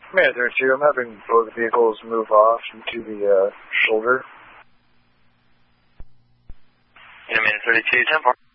Man 32, I'm having both vehicles move off into the shoulder. Man 32, 10-4.